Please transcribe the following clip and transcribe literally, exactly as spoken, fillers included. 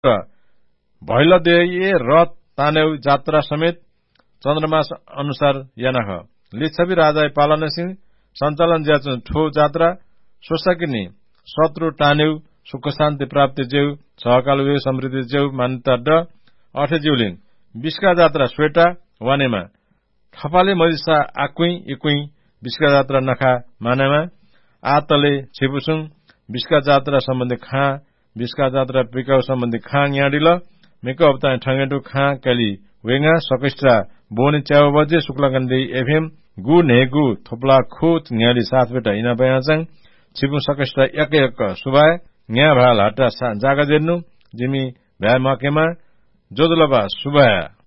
भैलदेय र तानेउ जात्रा समेत चन्द्रमास अनुसार यानाख लिच्छवी राजा पालन सिंह सञ्चालन ज्याचुन ठो जात्रा सोसकिनी शत्रु टानेउ सुख शान्ति प्राप्ति जेउ सहकाल वे समृद्धि जेउ मान्यता ड अठे जिउलिङ बिस्का जात्रा स्वेटा वानेमा थपाले मजिसा आकुई इकुई बिस्का जात्रा नखा मानेमा आतले छिपुसुङ बिस्का जात्रा सम्बन्धी खा बिस्का जात्रा पिकाउ सम्बन्धी खा याडिल मेको अवता ठंगेटु खा कली वेंगा सकिस्ट्रा बोनी च्याउ बजे शुक्लगन्धी एफएम गु नेगु थोप्ला खुत न्याली सात बेटा इना बयाचङ छिपु सकिस्ट्रा एक एक सुबाय न्या भाल हटा जागा जेन्नु जिमी भ्या मकेमा जोदलबा सुबाय